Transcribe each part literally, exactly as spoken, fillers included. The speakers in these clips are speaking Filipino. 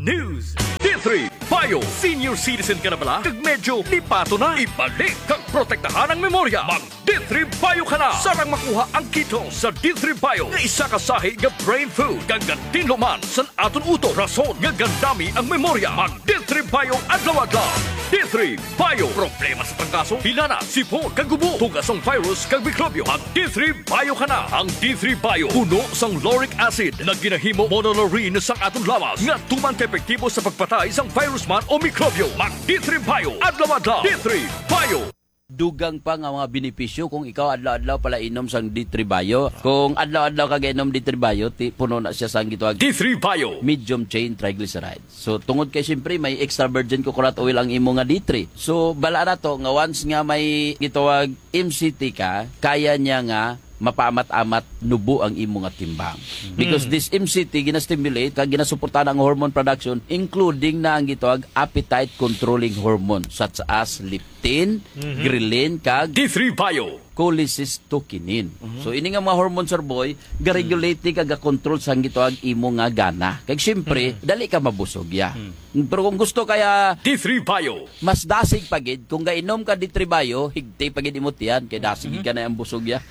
News. D three Bio. Senior citizen ka na bala? Kag medyo lipato na. Ibalik kag protektahan ang memorya. Mag D three Bio ka na. Sarang makuha ang kito sa D three Bio. Nga isa ka sahi nga brain food. Kag gantin luman san aton uto. Rason nga gandami ang memorya. Mag D three Bio adlaw-adlaw. D three Bio. Problema sa tangkaso, hilana, sipon, kag gubo, tugasong virus, kag mikrobyo. Mag D three Bio ka na. Ang D three Bio puno sang lauric acid na ginahimo monolaurin sang aton lawas nga tuman ka epektibo sa pagpatay sang virus man o mikrobyo. Mag D three Bio adlaw-adlaw. D three Bio. Dugang pa nga mga benepisyo kung ikaw adlaw-adlaw pala inom sang D three Bio. Kung adlaw-adlaw ka inom D three Bio, ti, puno na siya sang gitawag D three Bio. Medium chain triglycerides. So tungod kay siyempre may extra virgin coconut oil ang imo nga D three. So bala na to nga once nga may gitawag M C T ka, kaya niya nga mapaamat-amat nubo ang imo nga timbang. Because mm. this M C T gina-stimulate kag ginasuportahan ang hormone production including na ang gitawag appetite controlling hormone such as leptin, mm-hmm. ghrelin kag D three Bio. cholecystokinin. Mm-hmm. So ini nga mga hormone sir boy, ga-regulate kag ga-control sang gitawag imo nga gana. Kag syempre mm-hmm. dali ka mabusog ya. Mm-hmm. Pero kung gusto kaya D three Bio, mas dasig pagid kung gainom ka D three Bio, higtay pagid imo tiyan kay dasig mm-hmm. ka na ang busog ya.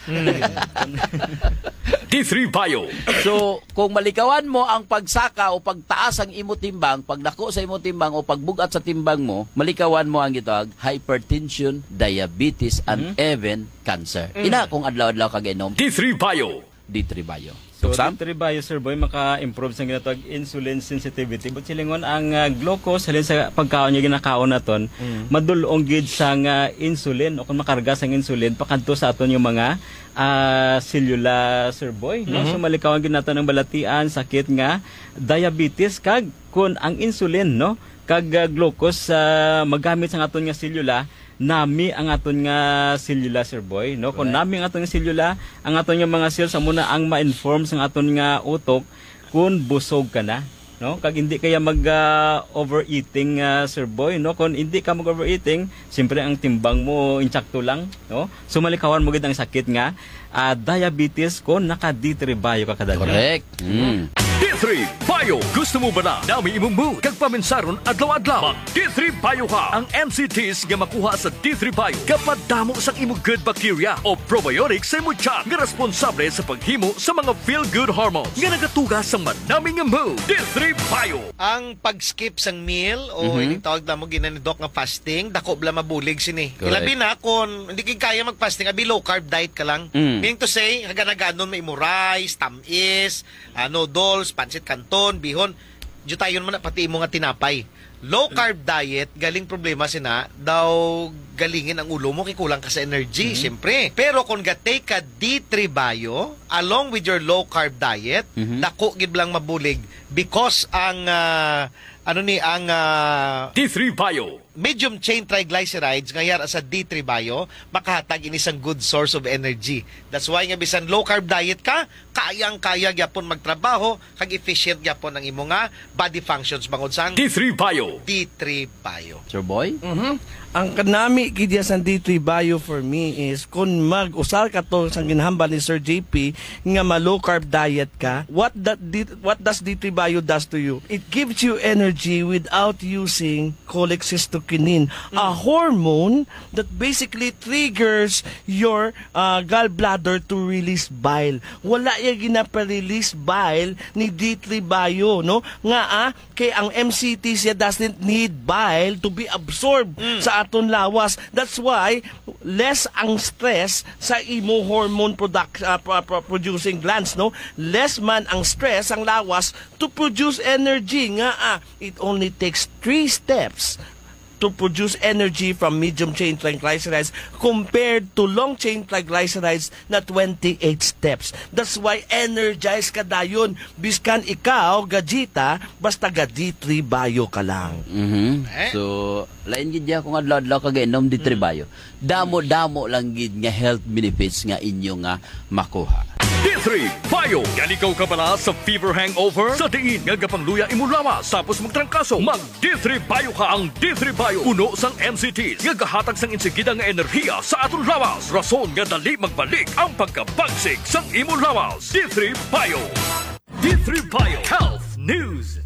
D three Bio. So, kung malikawan mo ang pagsaka o pagtaas ang imo timbang, pagdako sa imo timbang o pagbugat sa timbang mo, malikawan mo ang gitawag hypertension, diabetes, and mm-hmm. even cancer. Mm-hmm. Ina kung adlaw-adlaw ka gainom D three Bio. D three Bio. So, D three Bio, Sir Boy, maka-improve sa ginatawag insulin sensitivity. But silingon, ang uh, glucose, halin sa pagkaon niya ginakaon naton, mm. madulong gid sa uh, insulin, o kung makarga sa insulin, pakanto sa aton yung mga uh, cellular, Sir Boy. No? Mm-hmm. So, malikawan gid naton ng balatian, sakit nga, diabetes, kag kung ang insulin, no? kag uh, glucose, uh, magamit sa aton nga cellular, nami ang aton nga selula, Sir Boy, no? Kung nami ang aton nga selula, ang aton nga mga cells amo na ang ma-inform sa aton nga utok kung busog ka na, no? Kag hindi kaya mag uh, overeating, uh, Sir Boy, no? Kung hindi ka mag overeating, siyempre ang timbang mo insakto lang, no? So malikawan mo gid ang sakit nga uh, diabetes kung naka D three Bio ka kadaghan. Correct. Mm. D three Bio. Gusto mo ba na dami imong mood kag paminsaron adlaw-adlaw? Mag D three Bio ka. Ang M C Ts nga makuha sa D three Bio kapag damo sa imong good bacteria o probiotics sa imong tiyan nga responsable sa paghimo sa mga feel-good hormones nga nagatugas sa manaming nga mood. D three Bio. Ang pag-skip sang meal o mm-hmm. ini tawag na mo ginanidok nga fasting, dako bla mabulig sini. Ilabi na kung hindi kay kaya mag-fasting, abi low carb diet ka lang. Mm. Meaning to say, haganaganon may imo rice, tamis, uh, noodles, pansit canton, bihon, jutayon mo na pati imo nga tinapay. Low carb diet, galing problema sina, daw galingin ang ulo mo, kikulang ka sa energy, mm-hmm. syempre. Pero kung gatay ka D three Bio, along with your low carb diet, mm-hmm. dako gid lang mabulig because ang, uh, ano ni, ang uh, D three Bio. Medium chain triglycerides ngayar sa D three Bio makahatag ini isang good source of energy. That's why nga bisan low carb diet ka, kayang-kaya gyapon magtrabaho kag efficient gyapon ang imo nga body functions bangod sang D three Bio. D three Bio. Sir Boy? Mhm. Ang kanami gidya sa D three Bio for me is kung mag-usal ka to sa ginhambal ni Sir J P nga ma low carb diet ka, what that D, what does D three Bio does to you? It gives you energy without using cholecystokinin, mm. a hormone that basically triggers your uh, gallbladder to release bile. Wala ya ginapa-release bile ni D three Bio, no? Nga ah, kay ang M C T siya doesn't need bile to be absorbed mm. sa aton lawas. That's why less ang stress sa imo hormone product uh, producing glands, no? Less man ang stress ang lawas to produce energy. Nga ah, it only takes three steps to produce energy from medium chain triglycerides compared to long chain triglycerides na twenty-eight steps. That's why energized ka dayon. Biskan ikaw, gajita, basta ga D three Bio ka lang. Mm-hmm. Eh? So, lain gid ya kung adlaw-adlaw ka gainom D three Bio. Damo-damo lang gid nga health benefits nga inyo nga makuha. D three Bio. Galikaw ka pala sa fever hangover? Sa diin nga gapangluya imo lawas tapos magtrangkaso, mag D three Bio ka. Ang D three Bio uno sang M C Ts nga gahatag sang insigida nga enerhiya sa aton lawas. Rason nga dali magbalik ang pagkabagsik sang imo lawas. D three Bio. D three Bio Health News.